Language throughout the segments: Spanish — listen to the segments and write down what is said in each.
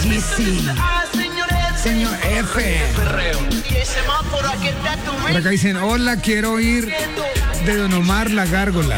GC. Señor F. Por acá dicen, hola, quiero oír de Don Omar La Gárgola.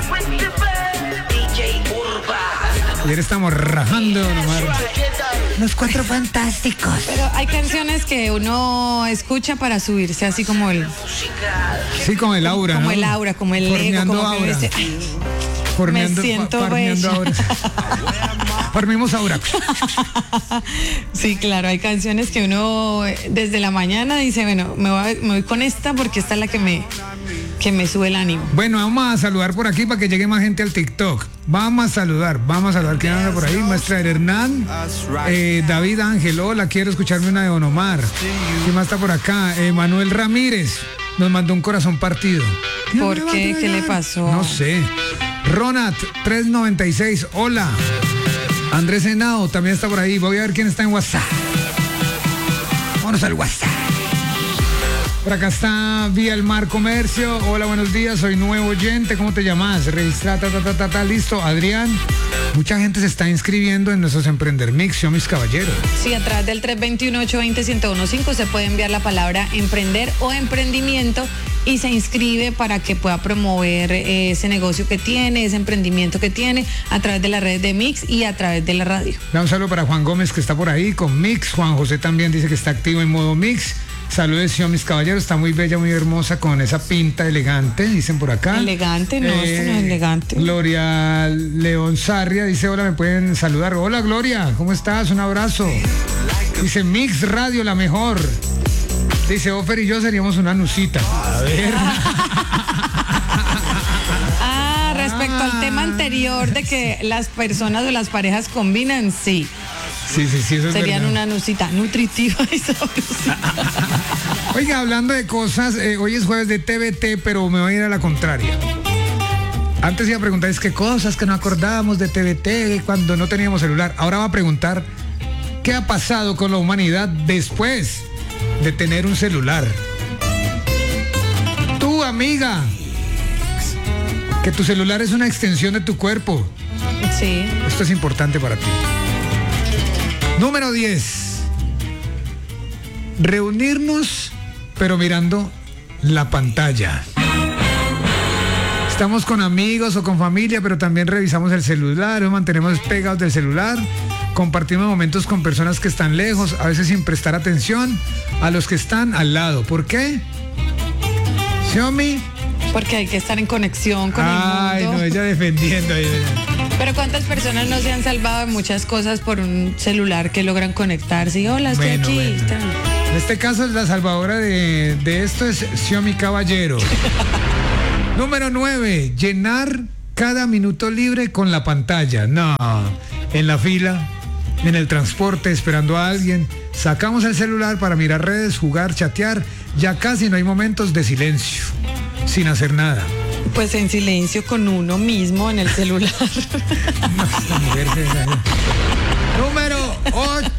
Ayer estamos rajando, Don Omar. Los Cuatro Fantásticos. Pero hay canciones que uno escucha para subirse, así como el... Sí, como el aura, como ¿no? el aura, como el ego, como que aura. dice, Me siento bella. Aura. Farmimos aura. Sí, claro, hay canciones que uno desde la mañana dice, bueno, me voy con esta porque esta es la que me sube el ánimo. Bueno, vamos a saludar por aquí para que llegue más gente al TikTok. Vamos a saludar. ¿Quién anda por ahí? Maestra Hernán, David Ángel, hola, quiero escucharme una de Don Omar. ¿Quién más está por acá? Manuel Ramírez nos mandó un corazón partido. ¿Por qué? ¿Qué le pasó? No sé. Ronat 396, hola. Andrés Henao también está por ahí. Voy a ver quién está en WhatsApp. Vámonos al WhatsApp. Por acá está Vía el Mar Comercio. Hola, buenos días, soy nuevo oyente. ¿Cómo te llamas? Registra, listo. Adrián, mucha gente se está inscribiendo en nuestros Emprender Mix, yo mis caballeros. Sí, a través del 321-820-1015 se puede enviar la palabra emprender o emprendimiento y se inscribe para que pueda promover ese negocio que tiene, ese emprendimiento que tiene a través de las redes de Mix y a través de la radio. Un saludo para Juan Gómez que está por ahí con Mix. Juan José también dice que está activo en modo Mix. Saludos, yo mis caballeros, está muy bella, muy hermosa, con esa pinta elegante, dicen por acá. Elegante, no, esto no es elegante. Gloria León Sarria dice, hola, me pueden saludar. Hola, Gloria, ¿cómo estás? Un abrazo. Dice, Mix Radio, la mejor. Dice, Ofer y yo seríamos una nusita. A ver. Respecto al tema anterior de que las personas o las parejas combinan, sí. Sí, eso es serían verdad. Una nusita nutritiva y sabrosita. Oiga, hablando de cosas, hoy es jueves de TVT, pero me voy a ir a la contraria. Antes iba a preguntar, es qué cosas que no acordábamos de TVT cuando no teníamos celular. Ahora va a preguntar, ¿qué ha pasado con la humanidad después de tener un celular? Tú, amiga, que tu celular es una extensión de tu cuerpo. Sí. Esto es importante para ti. Número 10. Reunirnos, pero mirando la pantalla. Estamos con amigos o con familia, pero también revisamos el celular, nos mantenemos pegados del celular, compartimos momentos con personas que están lejos, a veces sin prestar atención a los que están al lado. ¿Por qué? Xiaomi. Porque hay que estar en conexión con el mundo. Ay, no, ella defendiendo ahí. Pero ¿cuántas personas no se han salvado de muchas cosas por un celular que logran conectarse? Y hola, estoy aquí. Bueno. En este caso, la salvadora de esto es Xiaomi Caballero. Número 9. Llenar cada minuto libre con la pantalla. No, en la fila, en el transporte, esperando a alguien. Sacamos el celular para mirar redes, jugar, chatear. Ya casi no hay momentos de silencio, sin hacer nada. Pues en silencio con uno mismo en el celular. No, esta mujer Número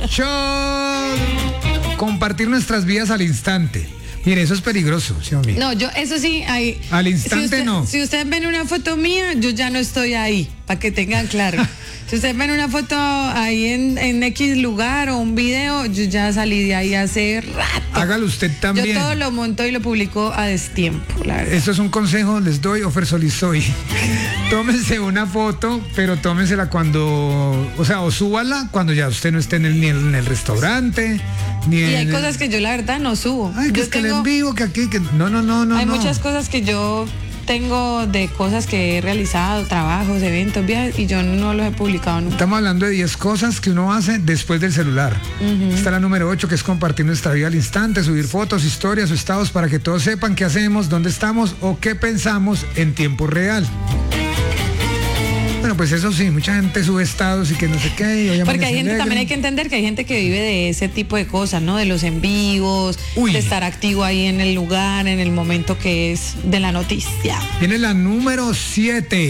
8. Compartir nuestras vidas al instante. Mire, eso es peligroso, ¿sí o no? No, yo, eso sí, ahí. Al instante no. Si ustedes ven una foto mía, yo ya no estoy ahí, para que tengan claro. Si ustedes ven una foto ahí en X lugar o un video, yo ya salí de ahí hace rato. Hágalo usted también. Yo todo lo monto y lo publico a destiempo, la verdad. Eso es un consejo, les doy, Ofer Solizoy. Tómense una foto, pero tómensela cuando, o súbala cuando ya usted no esté ni en el restaurante, ni en... Y hay cosas que yo la verdad no subo. Ay, que yo es que el en vivo, que aquí, que... No. Hay muchas cosas que yo tengo de cosas que he realizado, trabajos, eventos, viajes, y yo no los he publicado nunca. Estamos hablando de 10 cosas que uno hace después del celular. Está la número 8, que es compartir nuestra vida al instante, subir fotos, historias o estados para que todos sepan qué hacemos, dónde estamos o qué pensamos en tiempo real. Bueno, pues eso sí, mucha gente sube estados y que no sé qué. Porque hay gente, también hay que entender que hay gente que vive de ese tipo de cosas, ¿no? De los en vivos, de estar activo ahí en el lugar, en el momento que es de la noticia. Viene la número 7.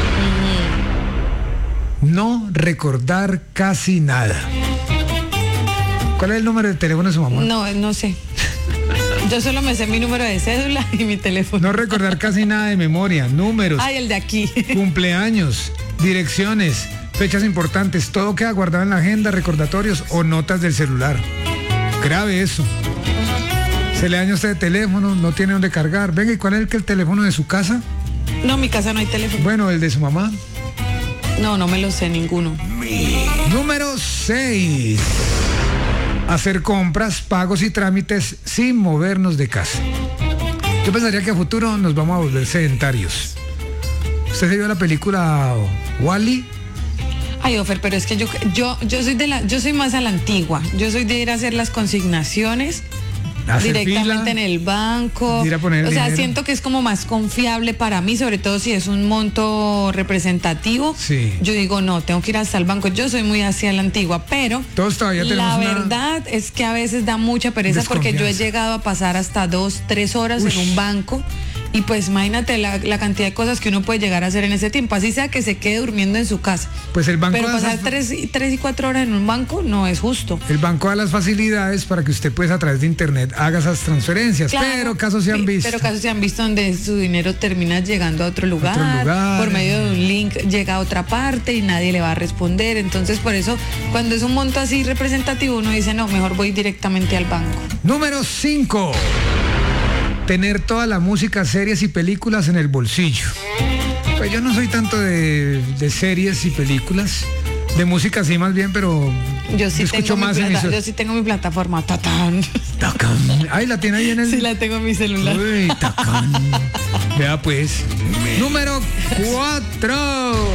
No recordar casi nada. ¿Cuál es el número de teléfono de su mamá? No sé. Yo solo me sé mi número de cédula y mi teléfono. No recordar casi nada de memoria, números. Ay, el de aquí. Cumpleaños, direcciones, Fechas importantes, todo queda guardado en la agenda, recordatorios o notas del celular. Grave eso. Se le daña a usted el teléfono, no tiene dónde cargar. Venga, ¿y cuál es el teléfono de su casa? No, en mi casa no hay teléfono. Bueno, el de su mamá. No me lo sé ninguno. Número 6. Hacer compras, pagos y trámites sin movernos de casa. Yo pensaría que a futuro nos vamos a volver sedentarios. ¿Usted se vio la película Wall-E? Ay, Ofer, pero es que yo soy más a la antigua. Yo soy de ir a hacer las consignaciones directamente en el banco. Ir a poner el dinero. Siento que es como más confiable para mí, sobre todo si es un monto representativo. Sí. Yo digo, no, tengo que ir hasta el banco. Yo soy muy hacia la antigua, pero todos todavía tenemos la verdad es que a veces da mucha pereza porque yo he llegado a pasar hasta 2-3 horas en un banco. Y pues imagínate la cantidad de cosas que uno puede llegar a hacer en ese tiempo, así sea que se quede durmiendo en su casa. Pues el banco. Pero pasar 3 y 4 horas en un banco no es justo. El banco da las facilidades para que usted pues a través de internet haga esas transferencias, claro, pero casos se han visto. Pero casos se han visto donde su dinero termina llegando a otro lugar, por medio de un link llega a otra parte y nadie le va a responder. Entonces por eso cuando es un monto así representativo uno dice, no, mejor voy directamente al banco. Número 5. Tener toda la música, series y películas en el bolsillo. Pues yo no soy tanto de series y películas, de música sí más bien, pero yo sí tengo mi plataforma. Tatán. Ay, la tiene ahí en el. Sí, la tengo en mi celular. Uy, tacán. Vea pues. Número 4.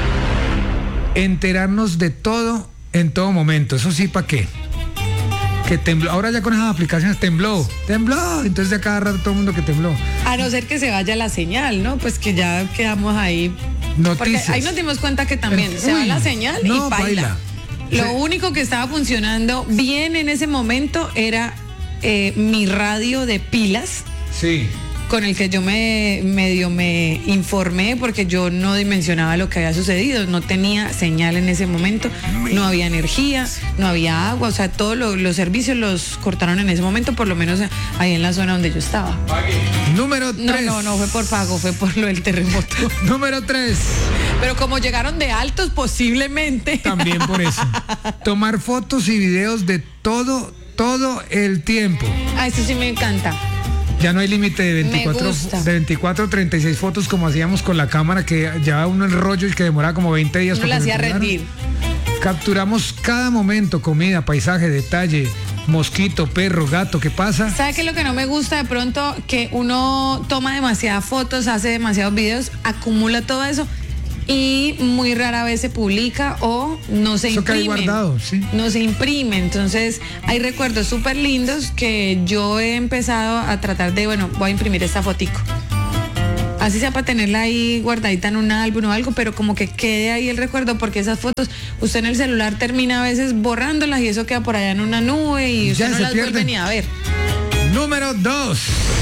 Enterarnos de todo en todo momento. Eso sí, ¿para qué? Que tembló, ahora ya con esas aplicaciones tembló, entonces ya cada rato todo el mundo que tembló. A no ser que se vaya la señal, ¿no? Pues que ya quedamos ahí. Noticias. Porque ahí nos dimos cuenta que también se va la señal y baila. Lo único que estaba funcionando bien en ese momento era mi radio de pilas. Sí. Con el que yo me informé porque yo no dimensionaba lo que había sucedido, no tenía señal en ese momento, no había energía, no había agua, o sea, todos los servicios los cortaron en ese momento, por lo menos ahí en la zona donde yo estaba. Número 3. No fue por pago, fue por lo del terremoto. Número 3. Pero como llegaron de altos, posiblemente. También por eso. Tomar fotos y videos de todo el tiempo. Ah, eso sí me encanta. Ya no hay límite de 24 o 36 fotos como hacíamos con la cámara que llevaba uno el rollo y que demoraba como 20 días. No la hacía rendir. Capturamos cada momento, comida, paisaje, detalle, mosquito, perro, gato, ¿qué pasa? ¿Sabe qué es lo que no me gusta de pronto? Que uno toma demasiadas fotos, hace demasiados videos, acumula todo eso y muy rara vez se publica o no se imprime. Eso queda guardado, sí. No se imprime, entonces hay recuerdos súper lindos que yo he empezado a tratar de, bueno, voy a imprimir esta fotico. Así sea para tenerla ahí guardadita en un álbum o algo, pero como que quede ahí el recuerdo, porque esas fotos usted en el celular termina a veces borrándolas y eso queda por allá en una nube y usted no las vuelve ni a ver. Número 2.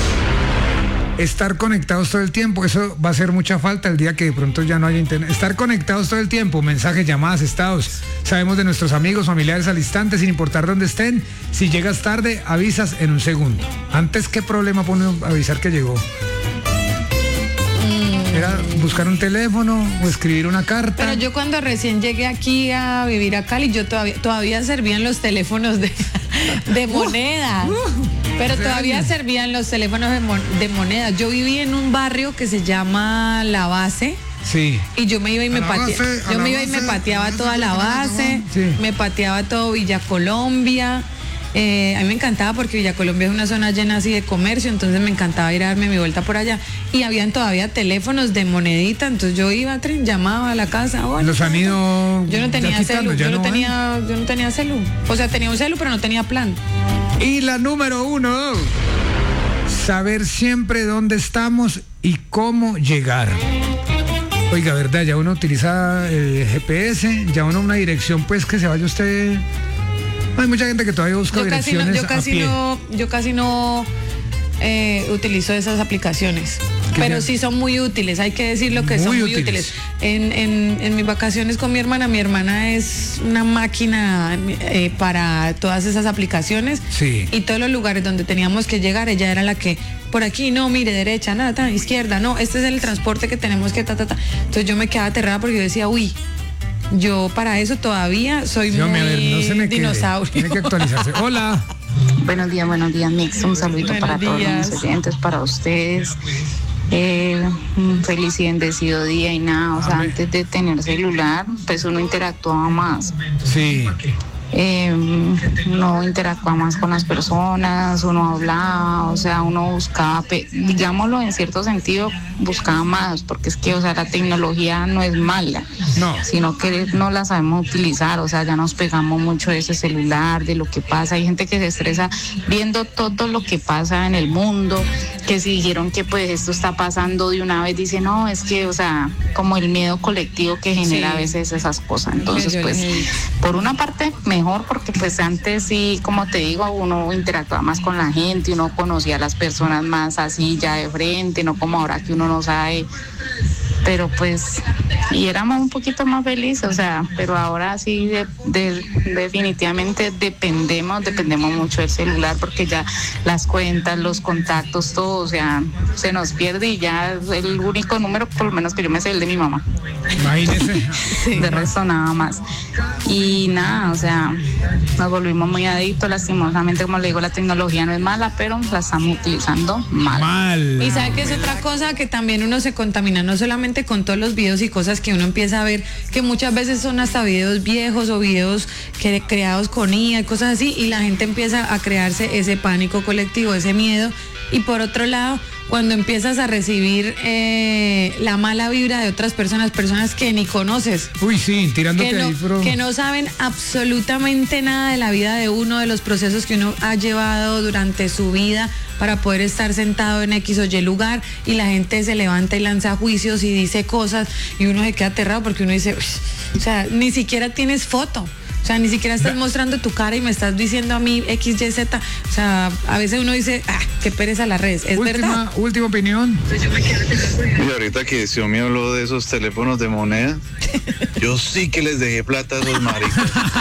Estar conectados todo el tiempo, eso va a hacer mucha falta el día que de pronto ya no haya internet. Estar conectados todo el tiempo, mensajes, llamadas, estados. Sabemos de nuestros amigos, familiares al instante, sin importar dónde estén. Si llegas tarde, avisas en un segundo. Antes, ¿qué problema pone avisar que llegó? Era buscar un teléfono o escribir una carta. Pero yo cuando recién llegué aquí a vivir a Cali, yo todavía servían los teléfonos de moneda. Pero todavía servían los teléfonos de moneda. Yo viví en un barrio que se llama La Base. Sí. Y yo me iba y me pateaba toda la base, sí. Me pateaba todo Villa Colombia. A mí me encantaba porque Villa Colombia es una zona llena así de comercio, entonces me encantaba ir a darme mi vuelta por allá. Y habían todavía teléfonos de monedita, entonces yo iba, llamaba a la casa. Hola, los han ido. Yo no tenía celu, yo no tenía celu. O sea, tenía un celu, pero no tenía plan. Y la número 1, saber siempre dónde estamos y cómo llegar. Oiga, verdad, ya uno utiliza el GPS, ya uno una dirección, pues que se vaya usted. Hay mucha gente que todavía busca direcciones yo casi no utilizo esas aplicaciones, pero sí son muy útiles, hay que decirlo que son muy útiles. En mis vacaciones con mi hermana es una máquina para todas esas aplicaciones. Sí. Y todos los lugares donde teníamos que llegar, ella era la que, por aquí, no, mire, derecha, nada, izquierda, no, este es el transporte que tenemos que, Entonces yo me quedaba aterrada porque yo decía, uy, yo para eso todavía soy Dígame, muy a ver, no se me quede. dinosaurio. Tiene que actualizarse. Hola. Buenos días, Mix. Un saludito Buenos para días. todos los oyentes, para ustedes. Un feliz y bendecido día y nada. O sea, Amén. antes de tener celular, pues uno interactuaba más. Sí. Uno interactuaba más con las personas, uno hablaba, o sea, uno buscaba, digámoslo en cierto sentido, buscaba más, porque es que, o sea, la tecnología no es mala, No. sino que no la sabemos utilizar, o sea, ya nos pegamos mucho de ese celular, de lo que pasa. Hay gente que se estresa viendo todo lo que pasa en el mundo, que si dijeron que pues esto está pasando de una vez, dice, no, es que, o sea, como el miedo colectivo que genera Sí. a veces esas cosas. Entonces, Yo pues, les he dicho. por una parte, mejor, porque pues antes sí, como te digo, uno interactuaba más con la gente, uno conocía a las personas más así ya de frente, no como ahora que uno no sabe, pero pues, y éramos un poquito más felices, o sea, pero ahora sí definitivamente dependemos mucho del celular, porque ya las cuentas, los contactos, todo, o sea, se nos pierde y ya el único número, por lo menos que yo me sé, el de mi mamá. Imagínese. De resto nada más. Y nada, o sea, nos volvimos muy adictos, lastimosamente, como le digo, la tecnología no es mala, pero la estamos utilizando mal. Mal. Y sabe que es otra cosa que también uno se contamina, no solamente con todos los videos y cosas que uno empieza a ver, que muchas veces son hasta videos viejos o videos creados con IA y cosas así, y la gente empieza a crearse ese pánico colectivo, ese miedo. Y por otro lado, cuando empiezas a recibir la mala vibra de otras personas que ni conoces, Uy, sí, tirándote ahí, pero... que no saben absolutamente nada de la vida de uno, de los procesos que uno ha llevado durante su vida para poder estar sentado en X o Y lugar, y la gente se levanta y lanza juicios y dice cosas y uno se queda aterrado porque uno dice, o sea, ni siquiera tienes foto. O sea, ni siquiera estás mostrando tu cara y me estás diciendo a mí X, Y, Z. O sea, a veces uno dice, qué pereza las redes. Es verdad. Última opinión. Y ahorita que Xiaomi me habló de esos teléfonos de moneda, yo sí que les dejé plata a esos maricos.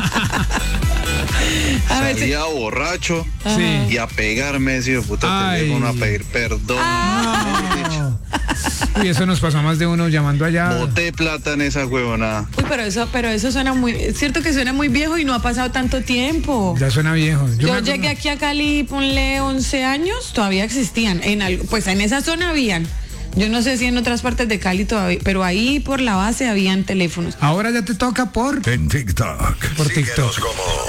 A veces- Salía borracho Sí. y a pegarme ese puta Ay. teléfono, a pedir perdón. No. Uy, eso nos pasó a más de uno llamando allá. Boté plata en esa huevonada. Uy, pero eso suena muy, es cierto que suena muy viejo y no ha pasado tanto tiempo. Ya suena viejo. Yo me acuerdo- llegué aquí a Cali, ponle 11 años, todavía existían. Pues en esa zona habían. Yo no sé si en otras partes de Cali todavía, pero ahí por la base habían teléfonos. Ahora ya te toca por En TikTok. Por Síguenos TikTok. como